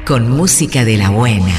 con música de la buena.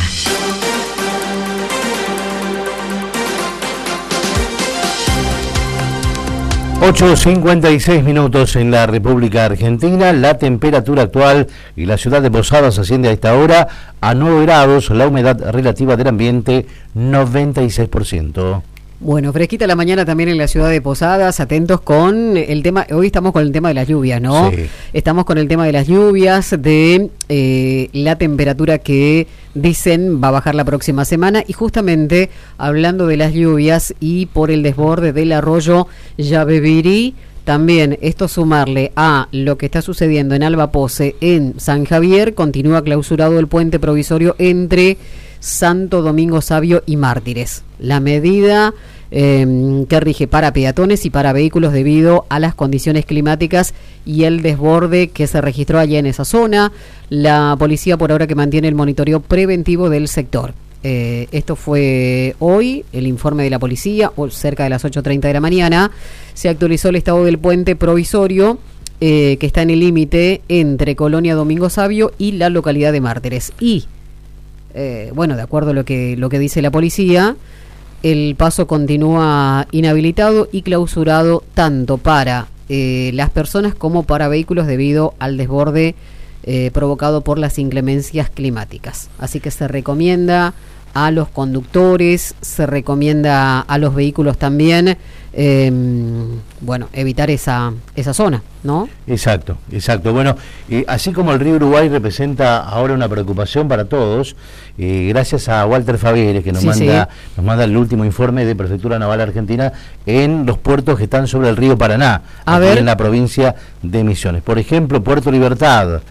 (8:56) en la República Argentina. La temperatura actual y la ciudad de Posadas asciende a esta hora a 9 grados. La humedad relativa del ambiente 96%. Bueno, fresquita la mañana también en la ciudad de Posadas, atentos con el tema, hoy estamos con el tema de las lluvias, ¿no? Sí. Estamos con el tema de las lluvias, de la temperatura que dicen va a bajar la próxima semana, y justamente hablando de las lluvias y por el desborde del arroyo Yabebirí, también esto sumarle a lo que está sucediendo en Alba Posse, en San Javier, continúa clausurado el puente provisorio entre Santo Domingo Sabio y Mártires. La medida que rige para peatones y para vehículos debido a las condiciones climáticas y el desborde que se registró allá en esa zona. La policía por ahora que mantiene el monitoreo preventivo del sector. Esto fue hoy, el informe de la policía, cerca de las 8:30 de la mañana. Se actualizó el estado del puente provisorio que está en el límite entre Colonia Domingo Sabio y la localidad de Mártires. Y bueno, de acuerdo a lo que dice la policía, el paso continúa inhabilitado y clausurado tanto para las personas como para vehículos debido al desborde provocado por las inclemencias climáticas. Así que se recomienda a los conductores, se recomienda a los vehículos también, bueno, evitar esa zona, ¿no? Exacto. Bueno, así como el río Uruguay representa ahora una preocupación para todos, gracias a Walter Favieres, que nos manda el último informe de Prefectura Naval Argentina en los puertos que están sobre el río Paraná, aquí en la provincia de Misiones. Por ejemplo, Puerto Libertad,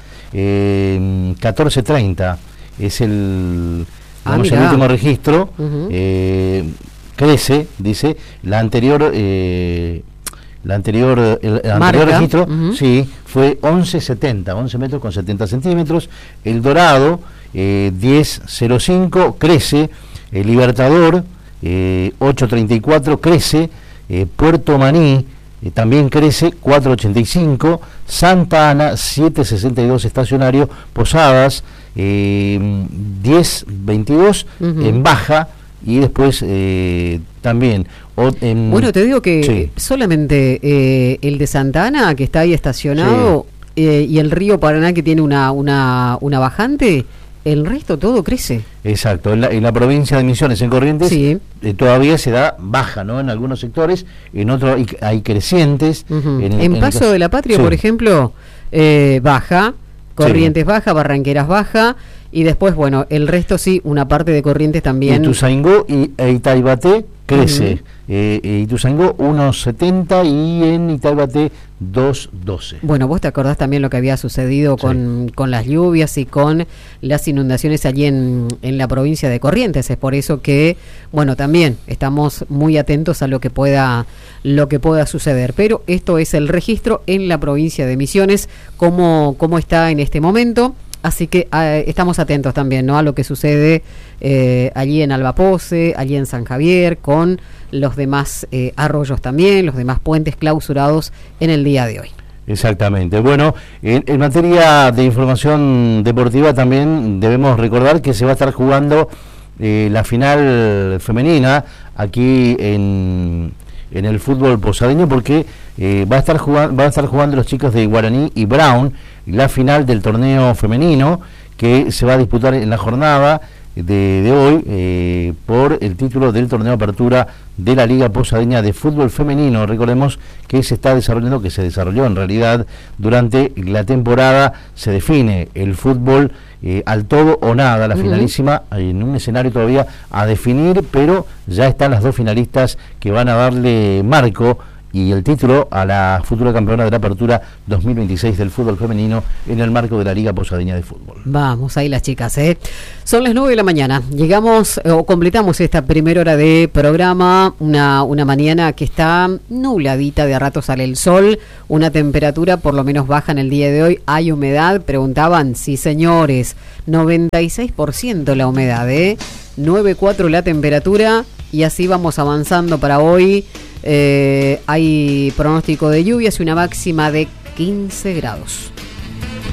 1430, es el último registro. Crece, dice, el anterior registro, sí, fue 11 metros con 70 centímetros. El Dorado, 10.05, crece. El Libertador, 8.34, crece. Puerto Maní, también crece, 4.85. Santa Ana, 7.62 estacionario. Posadas, 10.22 en baja. Y después también bueno, te digo que solamente el de Santa Ana, que está ahí estacionado, y el río Paraná, que tiene una bajante, el resto todo crece. Exacto, en la provincia de Misiones, en Corrientes, todavía se da baja, ¿no? En algunos sectores, en otros hay crecientes. En Paso de la Patria, por ejemplo, baja, Corrientes baja, Barranqueras baja. Y después, bueno, el resto sí, una parte de Corrientes también. Ituzaingó e Itaibaté crece. Ituzaingó 1.70 y en Itaibaté 2.12. Bueno, vos te acordás también lo que había sucedido con las lluvias y con las inundaciones allí en la provincia de Corrientes. Es por eso que, bueno, también estamos muy atentos a lo que pueda suceder. Pero esto es el registro en la provincia de Misiones, cómo está en este momento. Así que estamos atentos también, ¿no?, a lo que sucede allí en Alba Posse, allí en San Javier, con los demás arroyos también, los demás puentes clausurados en el día de hoy. Exactamente. Bueno, en materia de información deportiva también debemos recordar que se va a estar jugando la final femenina aquí en el fútbol posadeño, porque van a estar jugando los chicos de Guaraní y Brown la final del torneo femenino, que se va a disputar en la jornada de hoy por el título del torneo apertura de la Liga Posadeña de Fútbol Femenino. Recordemos que se desarrolló en realidad durante la temporada. Se define el fútbol al todo o nada, la finalísima, en un escenario todavía a definir, pero ya están las dos finalistas que van a darle marco y el título a la futura campeona de la apertura 2026 del fútbol femenino en el marco de la Liga Posadeña de Fútbol. Vamos, ahí las chicas, Son las 9 de la mañana. Llegamos o completamos esta primera hora de programa, una mañana que está nubladita, de a rato sale el sol, una temperatura por lo menos baja en el día de hoy. Hay humedad, preguntaban, sí señores, 96% la humedad, 9.4 la temperatura, y así vamos avanzando para hoy. Hay pronóstico de lluvias y una máxima de 15 grados.